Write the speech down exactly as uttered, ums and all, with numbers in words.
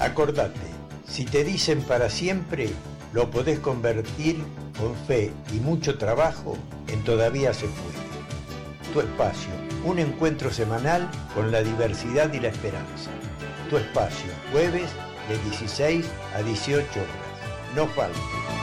Acordate, si te dicen para siempre, lo podés convertir con fe y mucho trabajo en todavía se puede. Tu espacio, un encuentro semanal con la diversidad y la esperanza. Tu espacio, jueves de dieciséis a dieciocho horas. No faltes.